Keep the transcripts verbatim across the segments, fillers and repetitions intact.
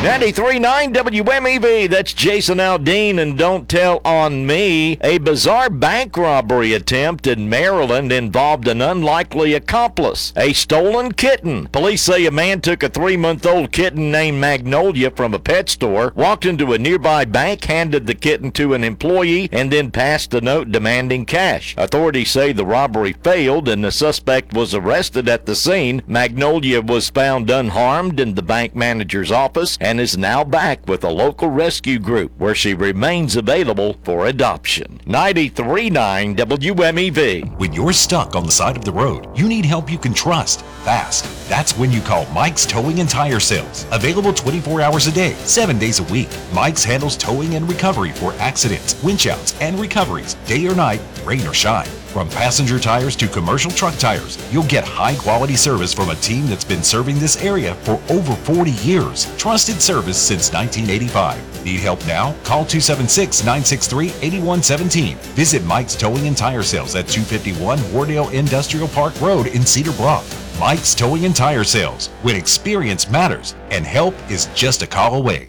ninety-three point nine W M E V, that's Jason Aldean and Don't Tell on Me. A bizarre bank robbery attempt in Maryland involved an unlikely accomplice, a stolen kitten. Police say a man took a three-month-old kitten named Magnolia from a pet store, walked into a nearby bank, handed the kitten to an employee, and then passed a note demanding cash. Authorities say the robbery failed and the suspect was arrested at the scene. Magnolia was found unharmed in the bank manager's office and is now back with a local rescue group where she remains available for adoption. ninety-three point nine W M E V. When you're stuck on the side of the road, you need help you can trust fast. That's when you call Mike's Towing and Tire Sales. Available twenty-four hours a day, seven days a week. Mike's handles towing and recovery for accidents, winch outs, and recoveries, day or night, rain or shine. From passenger tires to commercial truck tires, you'll get high-quality service from a team that's been serving this area for over forty years. Trusted service since nineteen eighty-five. Need help now? Call two seven six, nine six three, eight one one seven. Visit Mike's Towing and Tire Sales at two fifty-one Wardale Industrial Park Road in Cedar Bluff. Mike's Towing and Tire Sales, when experience matters and help is just a call away.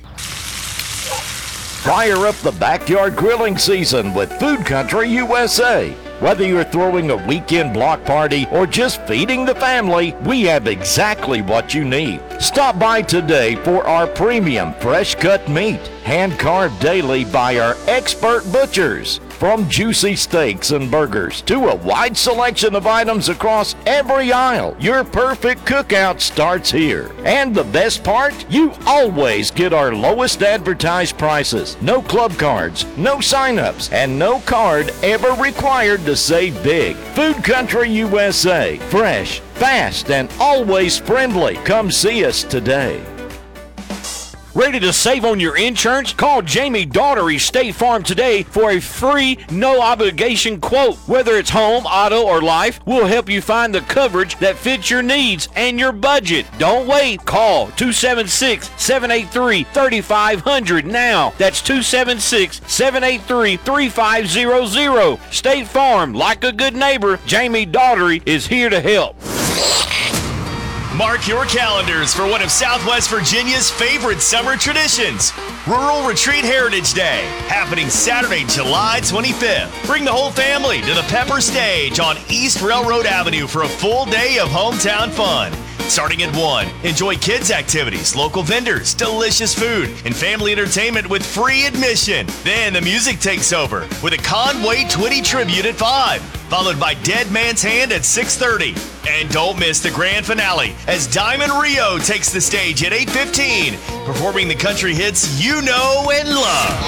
Fire up the backyard grilling season with Food Country U S A. Whether you're throwing a weekend block party or just feeding the family, we have exactly what you need. Stop by today for our premium fresh cut meat, hand carved daily by our expert butchers. From juicy steaks and burgers to a wide selection of items across every aisle, your perfect cookout starts here. And the best part? You always get our lowest advertised prices. No club cards, no sign-ups, and no card ever required to save big. Food Country U S A. Fresh, fast, and always friendly. Come see us today. Ready to save on your insurance? Call Jamie Daughtery State Farm today for a free, no-obligation quote. Whether it's home, auto, or life, we'll help you find the coverage that fits your needs and your budget. Don't wait. Call two seven six, seven eight three, three five zero zero now. That's two seven six, seven eight three, three five zero zero. State Farm, like a good neighbor, Jamie Daughtery is here to help. Mark your calendars for one of Southwest Virginia's favorite summer traditions, Rural Retreat Heritage Day, happening Saturday, July twenty-fifth. Bring the whole family to the Pepper Stage on East Railroad Avenue for a full day of hometown fun. Starting at one, enjoy kids' activities, local vendors, delicious food, and family entertainment with free admission. Then the music takes over with a Conway Twitty tribute at five, followed by Dead Man's Hand at six thirty. And don't miss the grand finale as Diamond Rio takes the stage at eight fifteen, performing the country hits you know and love.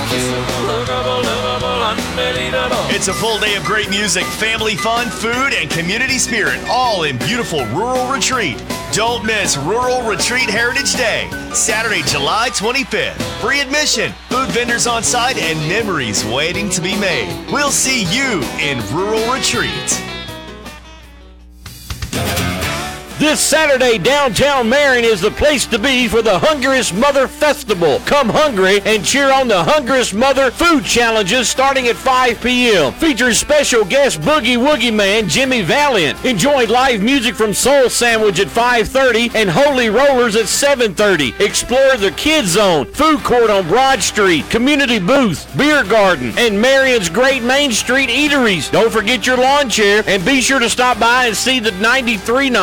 It's a full day of great music, family fun, food, and community spirit, all in beautiful Rural Retreat. Don't miss Rural Retreat Heritage Day, Saturday, July twenty-fifth. Free admission, food vendors on site, and memories waiting to be made. We'll see you in Rural Retreat. This Saturday, downtown Marion is the place to be for the Hungriest Mother Festival. Come hungry and cheer on the Hungriest Mother food challenges starting at five p.m. Features special guest Boogie Woogie Man Jimmy Valiant. Enjoy live music from Soul Sandwich at five thirty and Holy Rollers at seven thirty. Explore the Kids Zone, food court on Broad Street, community booths, beer garden, and Marion's great Main Street eateries. Don't forget your lawn chair and be sure to stop by and see the ninety-three